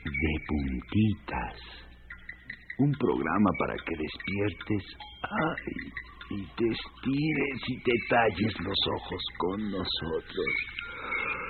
de puntitas. Un programa para que despiertes, y te estires y te talles los ojos con nosotros.